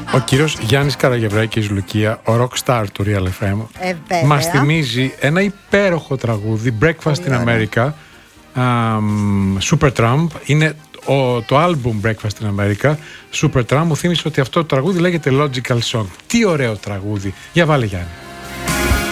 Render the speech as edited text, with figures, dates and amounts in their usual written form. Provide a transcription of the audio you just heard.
Ο κύριος Γιάννης Καραγευράκης Λουκία, ο rockstar του Real FM, μας θυμίζει ένα υπέροχο τραγούδι, Breakfast in America, Supertramp. Είναι το άλμπουμ Breakfast in America, Supertramp. Μου θύμισε ότι αυτό το τραγούδι λέγεται Logical Song. Τι ωραίο τραγούδι. Για βάλε, Γιάννη.